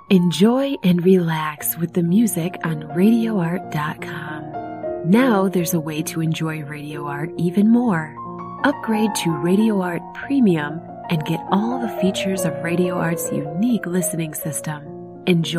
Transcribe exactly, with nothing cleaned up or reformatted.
Enjoy and relax with the music on radio art dot com. Now there's a way to enjoy Radio Art even more. Upgrade to Radio Art Premium and get all the features of Radio Art's unique listening system. Enjoy